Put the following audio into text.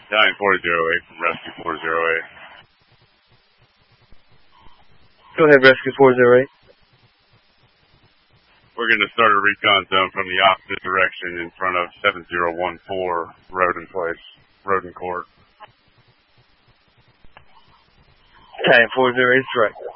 Italian 408 from Rescue 408. Go ahead, Rescue 408. We're going to start a recon zone from the opposite direction in front of 7014 Roden Place, Roden Court. Italian 408 strike.